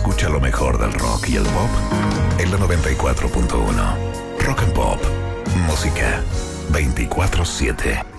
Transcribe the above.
escucha lo mejor del rock y el pop en la 94.1. Rock and Pop. Música 24/7.